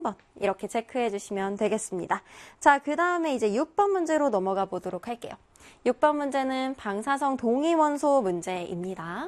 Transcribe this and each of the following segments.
3번 이렇게 체크해 주시면 되겠습니다. 자, 그 다음에 이제 6번 문제로 넘어가 보도록 할게요. 6번 문제는 방사성 동위원소 문제입니다.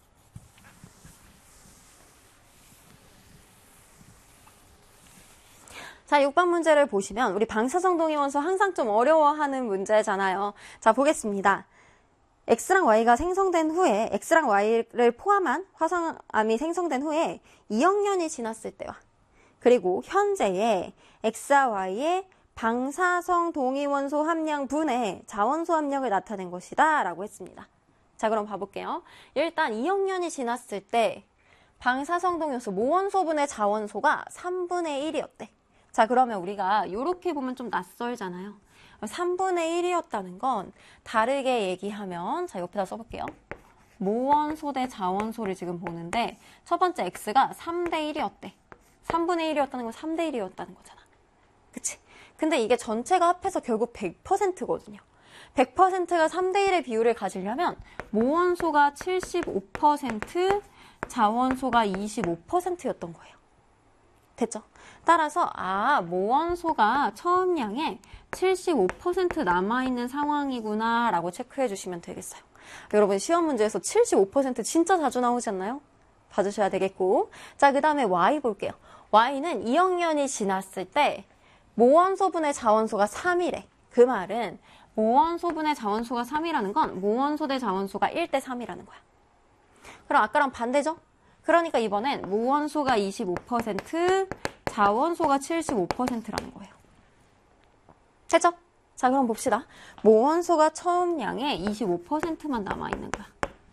자, 6번 문제를 보시면 우리 방사성 동위원소 항상 좀 어려워하는 문제잖아요. 자, 보겠습니다. X랑 Y가 생성된 후에 X랑 Y를 포함한 화성암이 생성된 후에 2억 년이 지났을 때와 그리고 현재의 X와 Y의 방사성 동위원소 함량분의 자원소 함량을 나타낸 것이다 라고 했습니다. 자, 그럼 봐볼게요. 일단 2억 년이 지났을 때 방사성 동위원소 모원소분의 자원소가 3분의 1이었대. 자, 그러면 우리가 이렇게 보면 좀 낯설잖아요. 3분의 1이었다는 건 다르게 얘기하면, 자, 옆에다 써볼게요. 모원소 대 자원소를 지금 보는데 첫 번째 X가 3대 1이었대. 3분의 1이었다는 건 3대 1이었다는 거잖아. 그치? 근데 이게 전체가 합해서 결국 100%거든요. 100%가 3대 1의 비율을 가지려면 모원소가 75%, 자원소가 25%였던 거예요. 됐죠? 따라서 모원소가 처음량에 75% 남아있는 상황이구나 라고 체크해 주시면 되겠어요. 여러분 시험 문제에서 75% 진짜 자주 나오지 않나요? 봐주셔야 되겠고, 자, 그 다음에 Y 볼게요. Y는 2억 년이 지났을 때 모원소분의 자원소가 3이래. 그 말은 모원소분의 자원소가 3이라는 건 모원소 대 자원소가 1대 3이라는 거야. 그럼 아까랑 반대죠? 그러니까 이번엔 모원소가 25%, 자원소가 75%라는 거예요. 됐죠? 자, 그럼 봅시다. 모원소가 처음량의 25%만 남아있는 거야.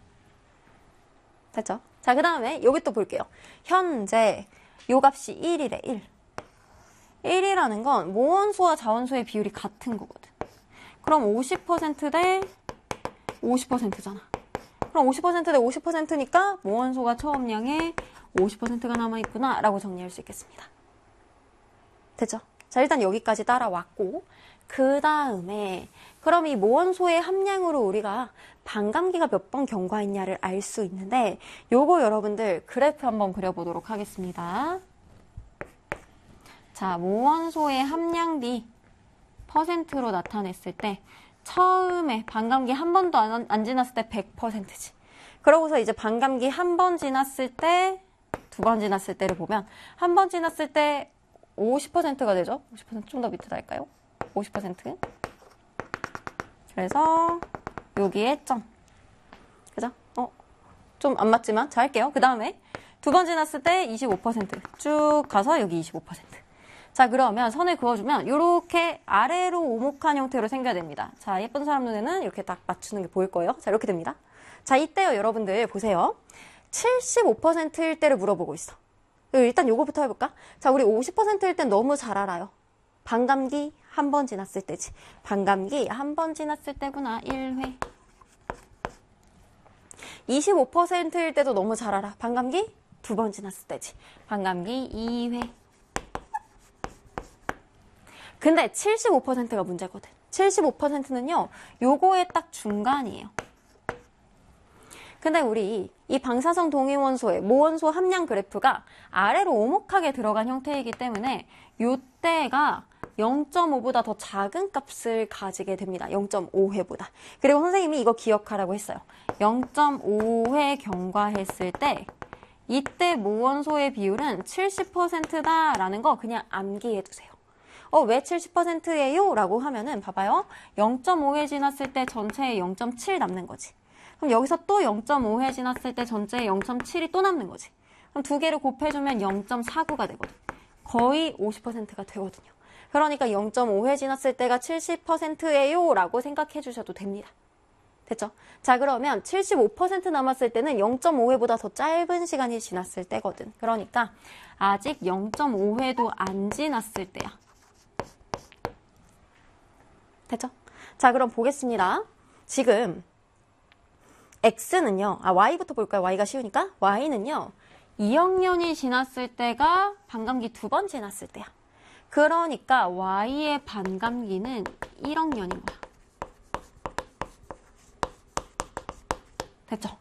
됐죠? 자, 그 다음에 여기 또 볼게요. 현재 요 값이 1이래, 1. 1이라는 건 모원소와 자원소의 비율이 같은 거거든. 그럼 50% 대 50%잖아. 그럼 50% 대 50%니까 모원소가 처음량의 50%가 남아있구나 라고 정리할 수 있겠습니다. 됐죠? 자, 일단 여기까지 따라왔고, 그 다음에 그럼 이 모원소의 함량으로 우리가 반감기가 몇 번 경과했냐를 알 수 있는데, 요거 여러분들 그래프 한번 그려보도록 하겠습니다. 자, 모원소의 함량비 퍼센트로 나타냈을 때 처음에 반감기 한 번도 안 지났을 때 100%지. 그러고서 이제 반감기 한 번 지났을 때, 두 번 지났을 때를 보면 한 번 지났을 때 50%가 되죠? 50% 좀 더 밑에다 할까요? 50%. 그래서 여기에 점. 그죠? 좀 안 맞지만 잘 할게요. 그 다음에 두 번 지났을 때 25%. 쭉 가서 여기 25%. 자, 그러면 선을 그어주면 이렇게 아래로 오목한 형태로 생겨야 됩니다. 자, 예쁜 사람 눈에는 이렇게 딱 맞추는 게 보일 거예요. 자, 이렇게 됩니다. 자, 이때요, 여러분들 보세요. 75%일 때를 물어보고 있어. 일단 요거부터 해볼까? 자, 우리 50%일 땐 너무 잘 알아요. 반감기 한 번 지났을 때지. 반감기 한 번 지났을 때구나. 1회. 25%일 때도 너무 잘 알아. 반감기 두 번 지났을 때지. 반감기 2회. 근데 75%가 문제거든. 75%는요, 요거의 딱 중간이에요. 근데 우리 이 방사성 동위원소의 모원소 함량 그래프가 아래로 오목하게 들어간 형태이기 때문에 요때가 0.5보다 더 작은 값을 가지게 됩니다. 0.5회보다. 그리고 선생님이 이거 기억하라고 했어요. 0.5회 경과했을 때 이때 모원소의 비율은 70%다라는 거 그냥 암기해두세요. 왜 70%예요? 라고 하면은 봐봐요. 0.5회 지났을 때 전체에 0.7 남는 거지. 그럼 여기서 또 0.5회 지났을 때 전체에 0.7이 또 남는 거지. 그럼 두 개를 곱해주면 0.49가 되거든. 거의 50%가 되거든요. 그러니까 0.5회 지났을 때가 70%예요 라고 생각해 주셔도 됩니다. 됐죠? 자, 그러면 75% 남았을 때는 0.5회보다 더 짧은 시간이 지났을 때거든. 그러니까 아직 0.5회도 안 지났을 때야. 됐죠? 자, 그럼 보겠습니다. 지금 X는요, Y부터 볼까요? Y가 쉬우니까. Y는요, 2억 년이 지났을 때가 반감기 두 번 지났을 때야. 그러니까 Y의 반감기는 1억 년인 거야. 됐죠?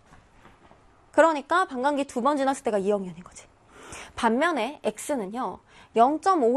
그러니까 반감기 두 번 지났을 때가 2억 년인 거지. 반면에 X는요, 0.5